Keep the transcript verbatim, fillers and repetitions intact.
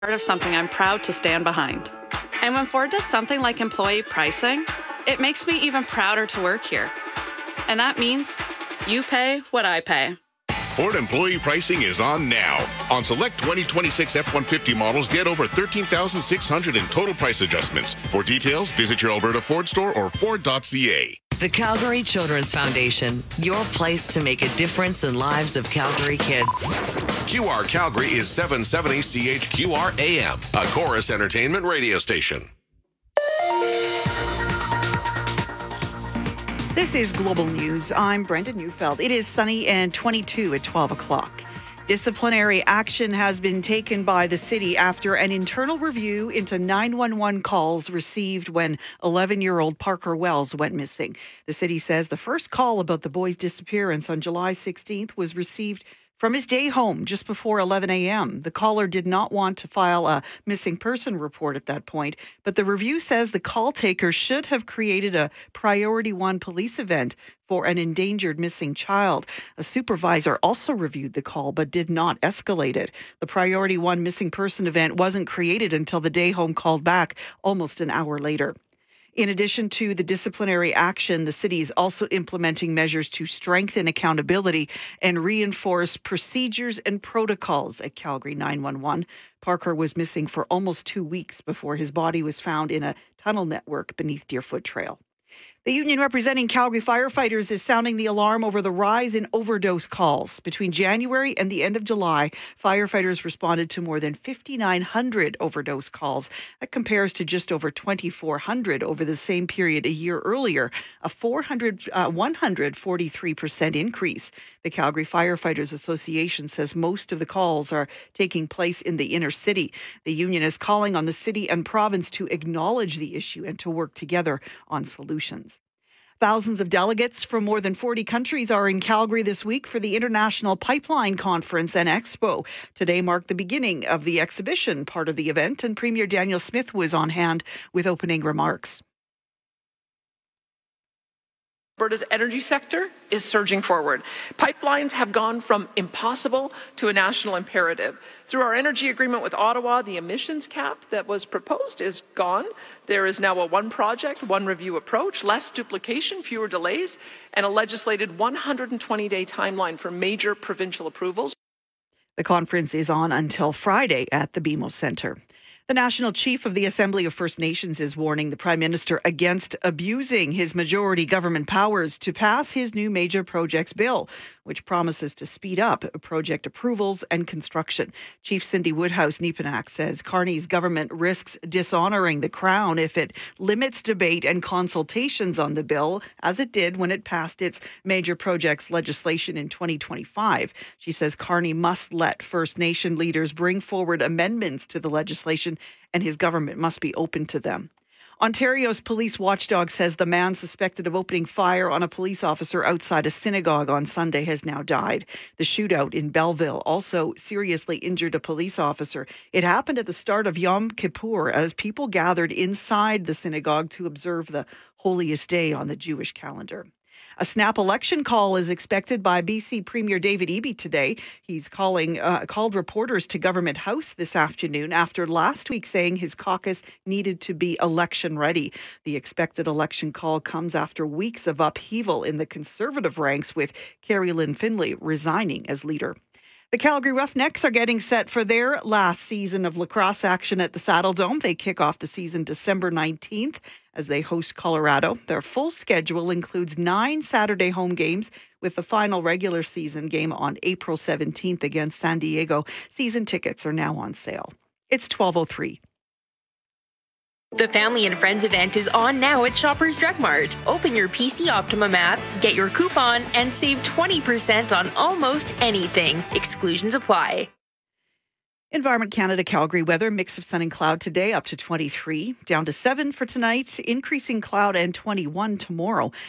Part of something I'm proud to stand behind. And when Ford does something like employee pricing, it makes me even prouder to work here. And that means you pay what I pay. Ford employee pricing is on now. On select twenty twenty-six F one fifty models, get over thirteen thousand six hundred in total price adjustments. For details, visit your Alberta Ford store or Ford dot C A. The Calgary Children's Foundation, your place to make a difference in lives of Calgary kids. Q R Calgary is seven seventy C H Q R A M, a Chorus Entertainment radio station. This is Global News. I'm Brenda Neufeld. It is sunny and twenty-two at twelve o'clock. Disciplinary action has been taken by the city after an internal review into nine one one calls received when eleven-year-old Parker Wells went missing. The city says the first call about the boy's disappearance on July sixteenth was received from his day home just before eleven a.m. The caller did not want to file a missing person report at that point, but the review says the call taker should have created a Priority One police event for an endangered missing child. A supervisor also reviewed the call but did not escalate it. The Priority One missing person event wasn't created until the day home called back almost an hour later. In addition to the disciplinary action, the city is also implementing measures to strengthen accountability and reinforce procedures and protocols at Calgary nine one one. Parker was missing for almost two weeks before his body was found in a tunnel network beneath Deerfoot Trail. The union representing Calgary firefighters is sounding the alarm over the rise in overdose calls. Between January and the end of July, firefighters responded to more than five thousand nine hundred overdose calls. That compares to just over two thousand four hundred over the same period a year earlier, a four hundred, uh, one hundred forty-three percent increase. The Calgary Firefighters Association says most of the calls are taking place in the inner city. The union is calling on the city and province to acknowledge the issue and to work together on solutions. Thousands of delegates from more than forty countries are in Calgary this week for the International Pipeline Conference and Expo. Today marked the beginning of the exhibition part of the event, and Premier Daniel Smith was on hand with opening remarks. Alberta's energy sector is surging forward. Pipelines have gone from impossible to a national imperative. Through our energy agreement with Ottawa, the emissions cap that was proposed is gone. There is now a one project, one review approach, less duplication, fewer delays, and a legislated one hundred twenty day timeline for major provincial approvals. The conference is on until Friday at the B M O Centre. The National Chief of the Assembly of First Nations is warning the Prime Minister against abusing his majority government powers to pass his new major projects bill, which promises to speed up project approvals and construction. Chief Cindy Woodhouse-Nepenak says Carney's government risks dishonouring the Crown if it limits debate and consultations on the bill, as it did when it passed its major projects legislation in twenty twenty-five. She says Carney must let First Nation leaders bring forward amendments to the legislation, and his government must be open to them. Ontario's police watchdog says the man suspected of opening fire on a police officer outside a synagogue on Sunday has now died. The shootout in Belleville also seriously injured a police officer. It happened at the start of Yom Kippur as people gathered inside the synagogue to observe the holiest day on the Jewish calendar. A snap election call is expected by B C Premier David Eby today. He's calling uh, called reporters to Government House this afternoon after last week saying his caucus needed to be election ready. The expected election call comes after weeks of upheaval in the Conservative ranks, with Carrie Lynn Finlay resigning as leader. The Calgary Roughnecks are getting set for their last season of lacrosse action at the Saddle Dome. They kick off the season December nineteenth as they host Colorado. Their full schedule includes nine Saturday home games, with the final regular season game on April seventeenth against San Diego. Season tickets are now on sale. It's twelve oh three. The Family and Friends event is on now at Shoppers Drug Mart. Open your P C Optimum app, get your coupon, and save twenty percent on almost anything. Exclusions apply. Environment Canada Calgary weather, mix of sun and cloud today, up to twenty-three, down to seven for tonight, increasing cloud and twenty-one tomorrow.